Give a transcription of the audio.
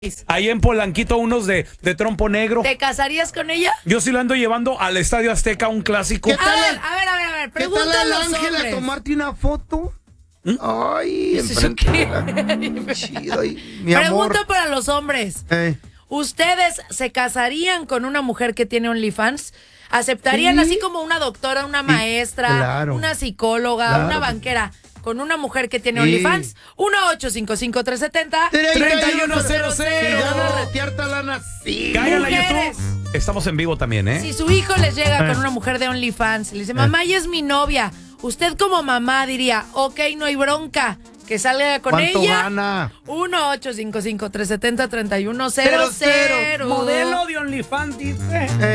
Ahí en Polanquito, unos de trompo negro. ¿Te casarías con ella? Yo sí lo ando llevando al Estadio Azteca, un clásico. A ver, pregúntale a los Ángel a hombres. tomarte una foto? Ay, ¿Eso enfrente. qué? Chido, mi amor. Pregunta para los hombres. ¿Ustedes se casarían con una mujer que tiene OnlyFans? ¿Aceptarían Sí. así como una doctora, una maestra, claro. una psicóloga, Claro. una banquera con una mujer que tiene Sí. OnlyFans? 1-855-370. 3100. Y van a retearte lana, sí. Caigan a Mujeres. YouTube. Estamos en vivo también, ¿eh? Si su hijo les llega con una mujer de OnlyFans y le dice, mamá, ella es mi novia, usted como mamá diría, ok, no hay bronca, que salga con ¿Cuánto ella. gana? 1-855-370-3100. Modelo de OnlyFans, dice.